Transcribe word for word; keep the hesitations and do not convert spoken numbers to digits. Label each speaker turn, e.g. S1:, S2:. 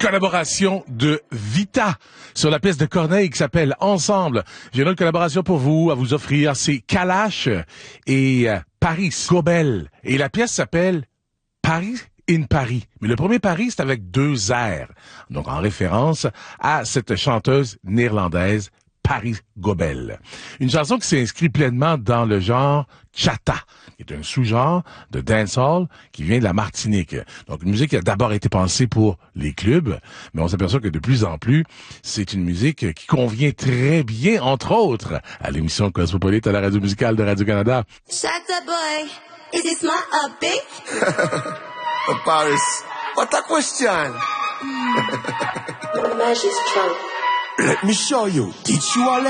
S1: collaboration de Vita sur la pièce de Corneille qui s'appelle Ensemble. J'ai une autre collaboration pour vous à vous offrir, c'est Kalash et euh, Paris Gobel. Et la pièce s'appelle Paris in Paris. Mais le premier Paris, c'est avec deux R. Donc en référence à cette chanteuse néerlandaise Paris Gobel. Une chanson qui s'inscrit pleinement dans le genre chata, qui est un sous-genre de dancehall qui vient de la Martinique. Donc une musique qui a d'abord été pensée pour les clubs, mais on s'aperçoit que de plus en plus, c'est une musique qui convient très bien, entre autres, à l'émission Cosmopolite à la radio musicale de Radio-Canada.
S2: Chata boy, is this my upbeat?
S3: Oh, Paris, what a question?
S2: Magic's trunk.
S3: Let me show you. Teach you a lesson.